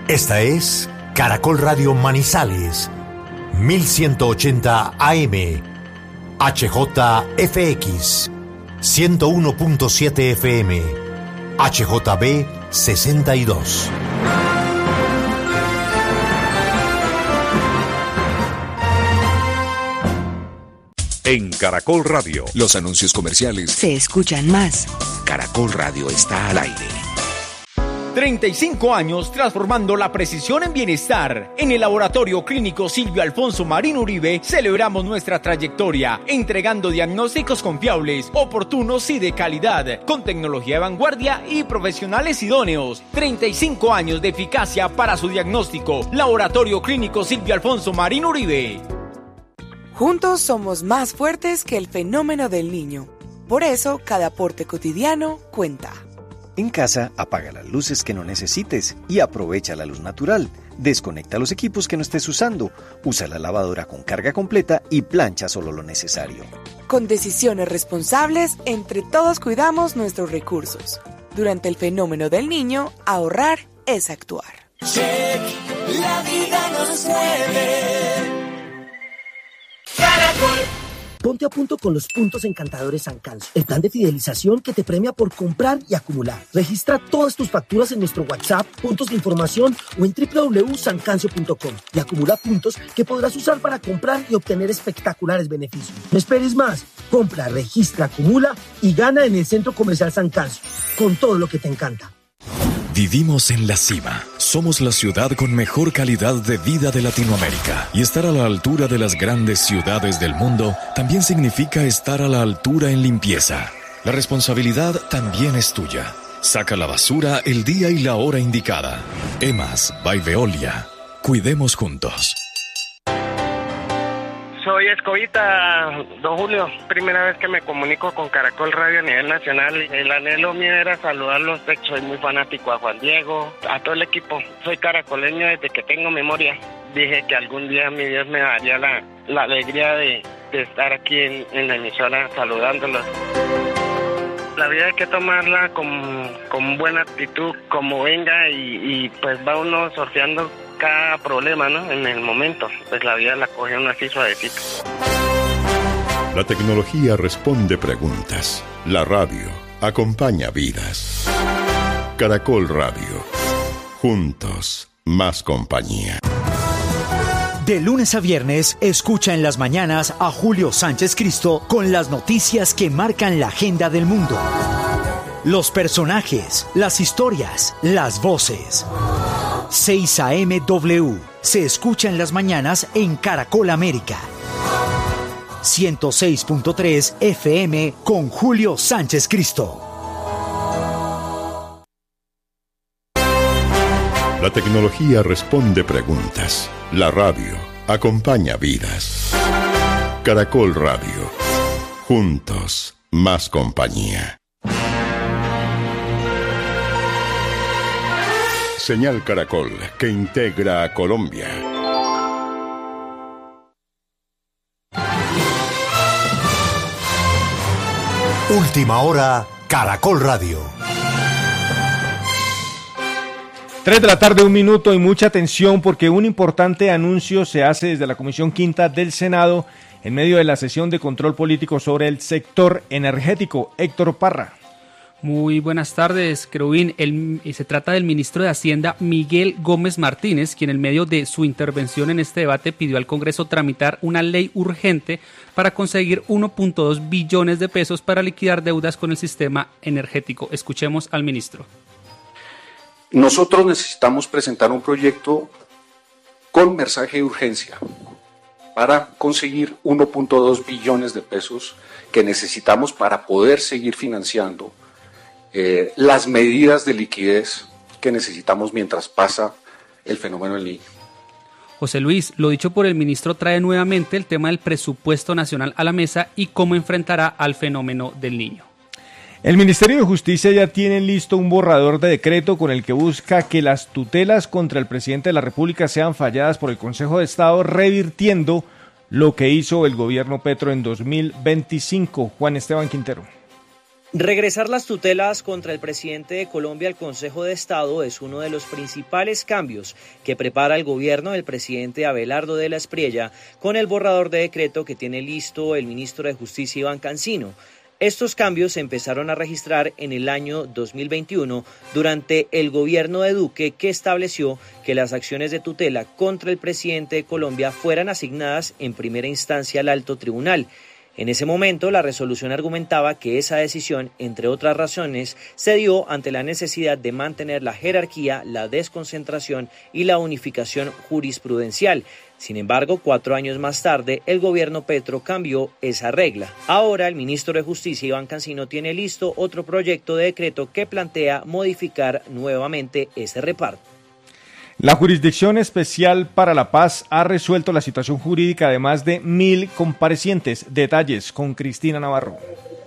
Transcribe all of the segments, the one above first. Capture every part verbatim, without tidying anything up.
Esta es Caracol Radio Manizales, mil ciento ochenta A M, H J F X, ciento uno punto siete F M, H J B sesenta y dos. En Caracol Radio, los anuncios comerciales se escuchan más. Caracol Radio está al aire. treinta y cinco años transformando la precisión en bienestar. En el Laboratorio Clínico Silvio Alfonso Marín Uribe celebramos nuestra trayectoria, entregando diagnósticos confiables, oportunos y de calidad, con tecnología de vanguardia y profesionales idóneos. treinta y cinco años de eficacia para su diagnóstico. Laboratorio Clínico Silvio Alfonso Marín Uribe. Juntos somos más fuertes que el fenómeno del niño. Por eso, cada aporte cotidiano cuenta. En casa, apaga las luces que no necesites y aprovecha la luz natural. Desconecta los equipos que no estés usando. Usa la lavadora con carga completa y plancha solo lo necesario. Con decisiones responsables, entre todos cuidamos nuestros recursos. Durante el fenómeno del niño, ahorrar es actuar. Check, la vida nos mueve. Caracol. Ponte a punto con los puntos encantadores Sancancio, el plan de fidelización que te premia por comprar y acumular. Registra todas tus facturas en nuestro WhatsApp, puntos de información o en doble u doble u doble u punto sancancio punto com y acumula puntos que podrás usar para comprar y obtener espectaculares beneficios. No esperes más. Compra, registra, acumula y gana en el Centro Comercial Sancancio, con todo lo que te encanta. Vivimos en la cima. Somos la ciudad con mejor calidad de vida de Latinoamérica. Y estar a la altura de las grandes ciudades del mundo también significa estar a la altura en limpieza. La responsabilidad también es tuya. Saca la basura el día y la hora indicada. EMAS by Veolia. Cuidemos juntos. Soy Escobita, don Julio. Primera vez que me comunico con Caracol Radio a nivel nacional. El anhelo mío era saludarlos. Soy muy fanático a Juan Diego, a todo el equipo. Soy caracoleño desde que tengo memoria. Dije que algún día mi Dios me daría la, la alegría de, de estar aquí en, en la emisora saludándolos. La vida hay que tomarla con, con buena actitud, como venga, y, y pues va uno sorteando cada problema, ¿no? En el momento, pues la vida la coge uno así suavecito. La tecnología responde preguntas. La radio acompaña vidas. Caracol Radio. Juntos, más compañía. De lunes a viernes, escucha en las mañanas a Julio Sánchez Cristo con las noticias que marcan la agenda del mundo. Los personajes, las historias, las voces. seis A M W se escucha en las mañanas en Caracol América. ciento seis punto tres F M con Julio Sánchez Cristo. La tecnología responde preguntas. La radio acompaña vidas. Caracol Radio. Juntos, más compañía. Señal Caracol, que integra a Colombia. Última hora, Caracol Radio. Tres de la tarde, un minuto, y mucha atención porque un importante anuncio se hace desde la Comisión Quinta del Senado en medio de la sesión de control político sobre el sector energético. Héctor Parra. Muy buenas tardes, Querubín. El, se trata del ministro de Hacienda, Miguel Gómez Martínez, quien en medio de su intervención en este debate pidió al Congreso tramitar una ley urgente para conseguir uno punto dos billones de pesos para liquidar deudas con el sistema energético. Escuchemos al ministro. Nosotros necesitamos presentar un proyecto con mensaje de urgencia para conseguir uno punto dos billones de pesos que necesitamos para poder seguir financiando Eh, las medidas de liquidez que necesitamos mientras pasa el fenómeno del Niño. José Luis, lo dicho por el ministro trae nuevamente el tema del presupuesto nacional a la mesa y cómo enfrentará al fenómeno del Niño. El Ministerio de Justicia ya tiene listo un borrador de decreto con el que busca que las tutelas contra el presidente de la República sean falladas por el Consejo de Estado, revirtiendo lo que hizo el gobierno Petro en dos mil veinticinco. Juan Esteban Quintero. Regresar las tutelas contra el presidente de Colombia al Consejo de Estado es uno de los principales cambios que prepara el gobierno del presidente Abelardo de la Espriella con el borrador de decreto que tiene listo el ministro de Justicia Iván Cancino. Estos cambios se empezaron a registrar en el año dos mil veintiuno durante el gobierno de Duque, que estableció que las acciones de tutela contra el presidente de Colombia fueran asignadas en primera instancia al alto tribunal. En ese momento, la resolución argumentaba que esa decisión, entre otras razones, se dio ante la necesidad de mantener la jerarquía, la desconcentración y la unificación jurisprudencial. Sin embargo, cuatro años más tarde, el gobierno Petro cambió esa regla. Ahora, el ministro de Justicia, Iván Cancino, tiene listo otro proyecto de decreto que plantea modificar nuevamente ese reparto. La Jurisdicción Especial para la Paz ha resuelto la situación jurídica de más de mil comparecientes. Detalles con Cristina Navarro.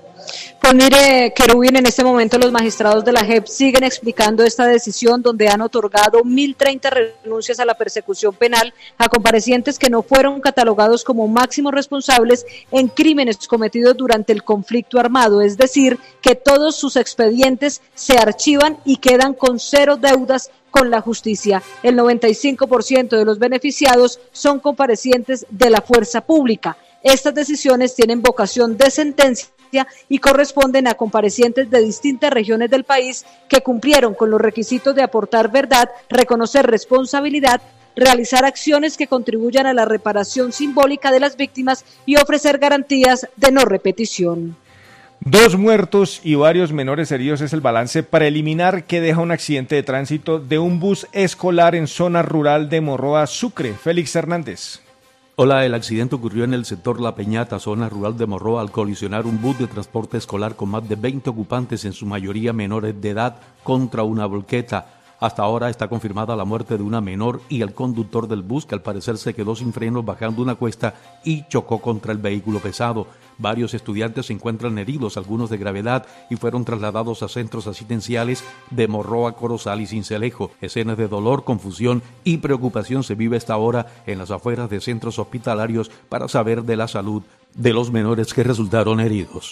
Pues mire, Querubín, en este momento los magistrados de la J E P siguen explicando esta decisión donde han otorgado mil treinta renuncias a la persecución penal a comparecientes que no fueron catalogados como máximos responsables en crímenes cometidos durante el conflicto armado, es decir, que todos sus expedientes se archivan y quedan con cero deudas con la justicia. El noventa y cinco por ciento de los beneficiados son comparecientes de la fuerza pública. Estas decisiones tienen vocación de sentencia y corresponden a comparecientes de distintas regiones del país que cumplieron con los requisitos de aportar verdad, reconocer responsabilidad, realizar acciones que contribuyan a la reparación simbólica de las víctimas y ofrecer garantías de no repetición. Dos muertos y varios menores heridos es el balance preliminar que deja un accidente de tránsito de un bus escolar en zona rural de Morroa, Sucre. Félix Hernández. Hola, el accidente ocurrió en el sector La Peñata, zona rural de Morroa, al colisionar un bus de transporte escolar con más de veinte ocupantes, en su mayoría menores de edad, contra una volqueta. Hasta ahora está confirmada la muerte de una menor y el conductor del bus, que al parecer se quedó sin frenos bajando una cuesta y chocó contra el vehículo pesado. Varios estudiantes se encuentran heridos, algunos de gravedad, y fueron trasladados a centros asistenciales de Morroa, Corozal y Sincelejo. Escenas de dolor, confusión y preocupación se vive esta hora en las afueras de centros hospitalarios para saber de la salud de los menores que resultaron heridos.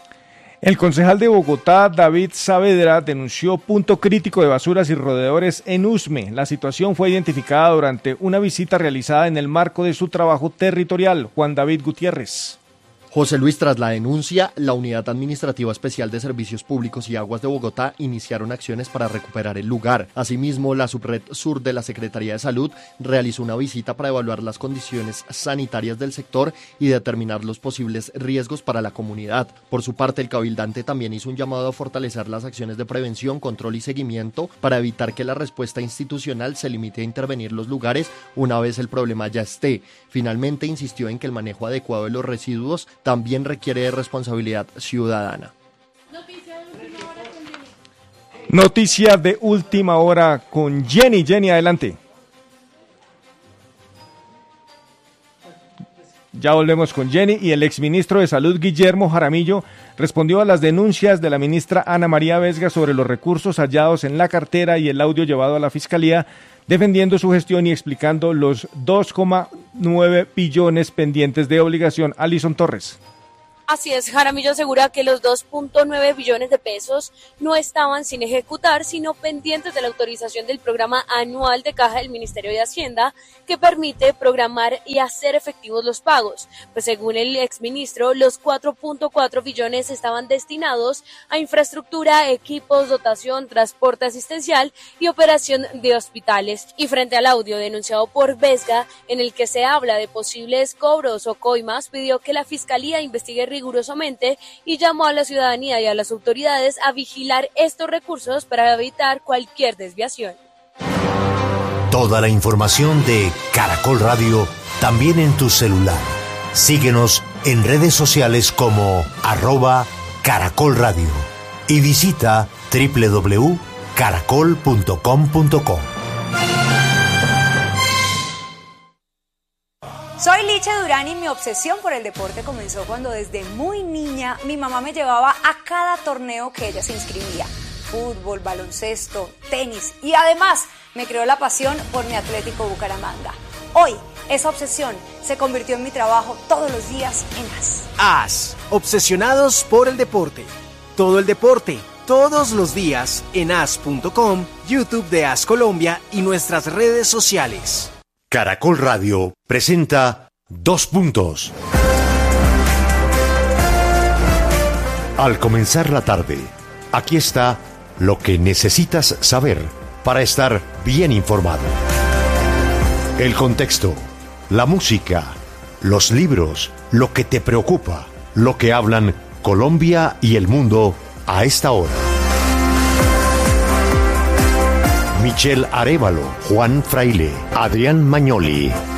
El concejal de Bogotá, David Saavedra, denunció punto crítico de basuras y roedores en Usme. La situación fue identificada durante una visita realizada en el marco de su trabajo territorial. Juan David Gutiérrez. José Luis, tras la denuncia, la Unidad Administrativa Especial de Servicios Públicos y Aguas de Bogotá iniciaron acciones para recuperar el lugar. Asimismo, la Subred Sur de la Secretaría de Salud realizó una visita para evaluar las condiciones sanitarias del sector y determinar los posibles riesgos para la comunidad. Por su parte, el cabildante también hizo un llamado a fortalecer las acciones de prevención, control y seguimiento para evitar que la respuesta institucional se limite a intervenir los lugares una vez el problema ya esté. Finalmente, insistió en que el manejo adecuado de los residuos también requiere de responsabilidad ciudadana. Noticia de última hora con Jenny. Jenny, adelante. Ya volvemos con Jenny. Y el exministro de Salud, Guillermo Jaramillo, respondió a las denuncias de la ministra Ana María Vesga sobre los recursos hallados en la cartera y el audio llevado a la Fiscalía, defendiendo su gestión y explicando los dos coma nueve billones pendientes de obligación. Alison Torres. Así es, Jaramillo asegura que los dos punto nueve billones de pesos no estaban sin ejecutar, sino pendientes de la autorización del programa anual de caja del Ministerio de Hacienda, que permite programar y hacer efectivos los pagos. Pues según el exministro, los cuatro punto cuatro billones estaban destinados a infraestructura, equipos, dotación, transporte asistencial y operación de hospitales. Y frente al audio denunciado por Vesga, en el que se habla de posibles cobros o coimas, pidió que la Fiscalía investigue rigurosamente y llamó a la ciudadanía y a las autoridades a vigilar estos recursos para evitar cualquier desviación. Toda la información de Caracol Radio también en tu celular. Síguenos en redes sociales como arroba Caracol Radio y visita doble u doble u doble u punto caracol punto com punto co. Soy Licha Durán y mi obsesión por el deporte comenzó cuando desde muy niña mi mamá me llevaba a cada torneo que ella se inscribía. Fútbol, baloncesto, tenis y además me creó la pasión por mi Atlético Bucaramanga. Hoy esa obsesión se convirtió en mi trabajo todos los días en A S. A S, obsesionados por el deporte. Todo el deporte, todos los días en as punto com, YouTube de As Colombia y nuestras redes sociales. Caracol Radio presenta Dos Puntos. Al comenzar la tarde, aquí está lo que necesitas saber para estar bien informado. El contexto, la música, los libros, lo que te preocupa, lo que hablan Colombia y el mundo a esta hora. Michelle Arévalo, Juan Fraile, Adrián Magnoli,